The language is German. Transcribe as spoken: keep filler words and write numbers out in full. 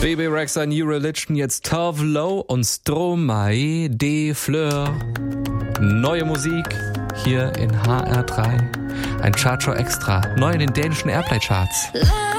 Bebe Rexha, New Religion, jetzt Tove Lo und Stromae de Fleur. Neue Musik hier in H R drei. Ein Chartshow extra. Neu in den dänischen Airplay-Charts.